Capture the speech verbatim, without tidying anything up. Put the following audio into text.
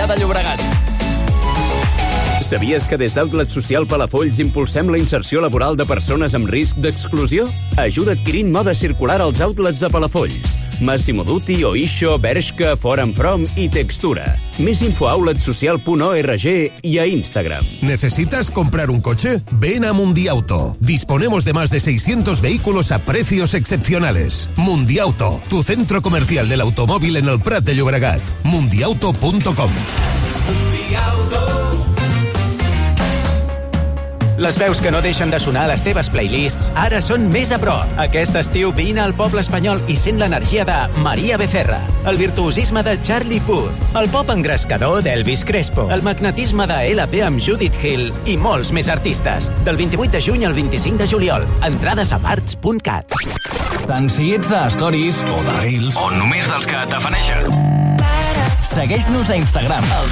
Prat de Llobregat. Sabies que des d'Outlet Social Palafolls impulsem la inserció laboral de persones amb risc d'exclusió? Ajuda adquirint moda circular als outlets de Palafolls. Massimo Dutti, Oixo, Bershka, Forum From i Textura. Més info a outlet social punt org i a Instagram. ¿Necesitas comprar un coche? Ven a Mundiauto. Disponemos de más de seiscientos vehículos a precios excepcionales. Mundiauto, tu centro comercial del automóvil en el Prat de Llobregat. mundiauto punto com. Les veus que no deixen de sonar a les teves playlists ara són més a prop. Aquest estiu vine al poble espanyol i sent l'energia de Maria Becerra, el virtuosisme de Charlie Puth, el pop engrescador d'Elvis Crespo, el magnetisme de L P amb Judith Hill i molts més artistes. Del vint-i-vuit de juny al vint-i-cinc de juliol. Entrades a parts punt cat. Tant si ets de stories o de reels o només dels que tafanegen. Segueix-nos a Instagram.